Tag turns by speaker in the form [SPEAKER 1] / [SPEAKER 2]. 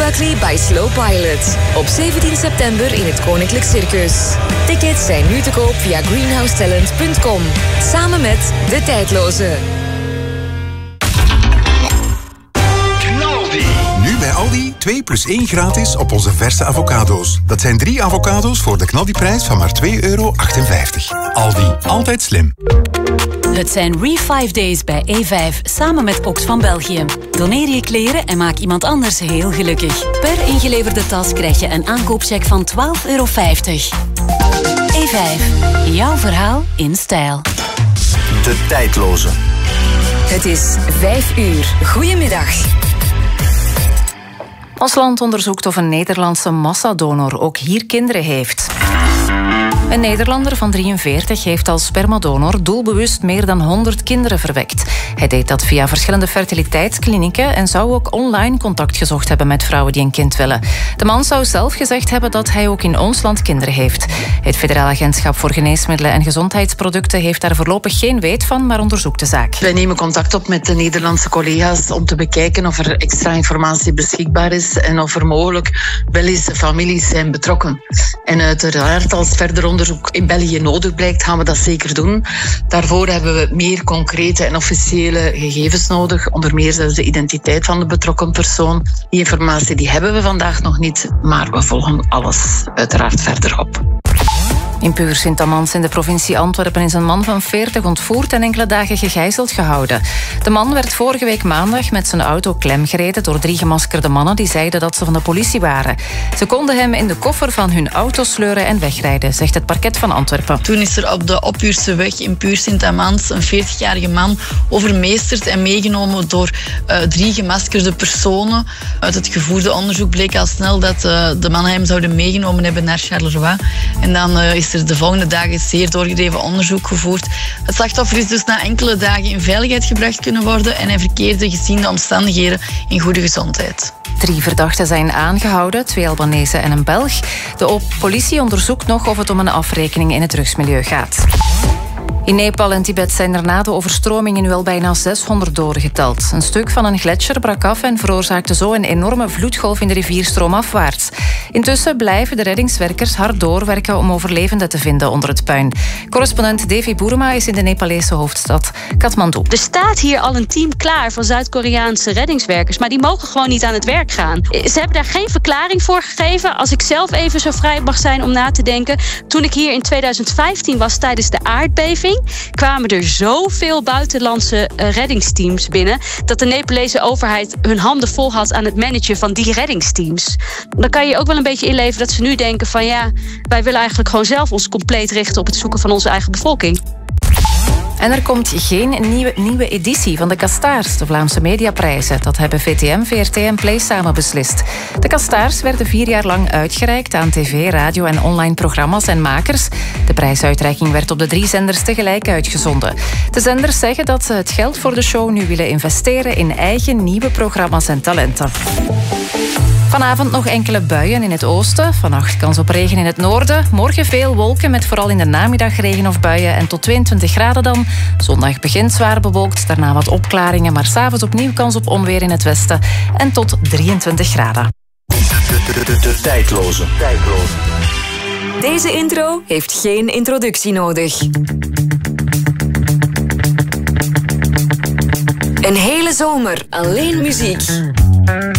[SPEAKER 1] Buckley by Slow Pilot. Op 17 september in het Koninklijk Circus. Tickets zijn nu te koop via greenhousetalent.com. Samen met De Tijdloze.
[SPEAKER 2] Nu bij Aldi 2 + 1 gratis op onze verse avocado's. Dat zijn 3 avocado's voor de knaldiprijs van maar €2,58. Aldi, altijd slim.
[SPEAKER 3] Het zijn Re5 Days bij E5, samen met Ox van België. Doneer je kleren en maak iemand anders heel gelukkig. Per ingeleverde tas krijg je een aankoopcheck van €12,50. E5, jouw verhaal in stijl.
[SPEAKER 4] De Tijdloze.
[SPEAKER 1] Het is 5 uur. Goedemiddag.
[SPEAKER 5] Ons land onderzoekt of een Nederlandse massadonor ook hier kinderen heeft. Een Nederlander van 43 heeft als spermadonor doelbewust meer dan 100 kinderen verwekt. Hij deed dat via verschillende fertiliteitsklinieken en zou ook online contact gezocht hebben met vrouwen die een kind willen. De man zou zelf gezegd hebben dat hij ook in ons land kinderen heeft. Het Federaal Agentschap voor Geneesmiddelen en Gezondheidsproducten heeft daar voorlopig geen weet van, maar onderzoekt de zaak.
[SPEAKER 6] Wij nemen contact op met de Nederlandse collega's om te bekijken of er extra informatie beschikbaar is en of er mogelijk Belgische families zijn betrokken. En uiteraard, als verder onderzoek in België nodig blijkt, gaan we dat zeker doen. Daarvoor hebben we meer concrete en officiële gegevens nodig, onder meer zelfs de identiteit van de betrokken persoon. Die informatie die hebben we vandaag nog niet, maar we volgen alles uiteraard verder op.
[SPEAKER 5] In Puur Sint-Amans in de provincie Antwerpen is een man van 40 ontvoerd en enkele dagen gegijzeld gehouden. De man werd vorige week maandag met zijn auto klemgereden door 3 gemaskerde mannen die zeiden dat ze van de politie waren. Ze konden hem in de koffer van hun auto sleuren en wegrijden, zegt het parket van Antwerpen.
[SPEAKER 7] Toen is er op de Oppuurse weg in Puur Sint-Amans een 40-jarige man overmeesterd en meegenomen door 3 gemaskerde personen. Uit het gevoerde onderzoek bleek al snel dat de mannen hem zouden meegenomen hebben naar Charleroi. En dan is er de volgende dagen zeer doorgedreven onderzoek gevoerd. Het slachtoffer is dus na enkele dagen in veiligheid gebracht kunnen worden en hij verkeerde gezien de omstandigheden in goede gezondheid.
[SPEAKER 5] 3 verdachten zijn aangehouden, 2 Albanezen en een Belg. De politie onderzoekt nog of het om een afrekening in het drugsmilieu gaat. In Nepal en Tibet zijn er na de overstromingen nu al bijna 600 doden geteld. Een stuk van een gletsjer brak af en veroorzaakte zo een enorme vloedgolf in de rivier stroomafwaarts. Intussen blijven de reddingswerkers hard doorwerken om overlevenden te vinden onder het puin. Correspondent Devi Boerma is in de Nepalese hoofdstad Kathmandu.
[SPEAKER 8] Er staat hier al een team klaar van Zuid-Koreaanse reddingswerkers, maar die mogen gewoon niet aan het werk gaan. Ze hebben daar geen verklaring voor gegeven. Als ik zelf even zo vrij mag zijn om na te denken. Toen ik hier in 2015 was tijdens de aardbeving, kwamen er zoveel buitenlandse reddingsteams binnen dat de Nepalese overheid hun handen vol had aan het managen van die reddingsteams. Dan kan je ook wel een beetje inleven dat ze nu denken van ja, wij willen eigenlijk gewoon zelf ons compleet richten op het zoeken van onze eigen bevolking.
[SPEAKER 5] En er komt geen nieuwe editie van de Kastaars, de Vlaamse mediaprijzen. Dat hebben VTM, VRT en Play samen beslist. De Kastaars werden 4 jaar lang uitgereikt aan tv, radio en online programma's en makers. De prijsuitreiking werd op de 3 zenders tegelijk uitgezonden. De zenders zeggen dat ze het geld voor de show nu willen investeren in eigen nieuwe programma's en talenten. Vanavond nog enkele buien in het oosten. Vannacht kans op regen in het noorden. Morgen veel wolken met vooral in de namiddag regen of buien en tot 22 graden dan. Zondag begint zwaar bewolkt, daarna wat opklaringen, maar 's avonds opnieuw kans op onweer in het westen en tot 23 graden.
[SPEAKER 4] De Tijdloze.
[SPEAKER 1] Deze intro heeft geen introductie nodig. Een hele zomer alleen muziek.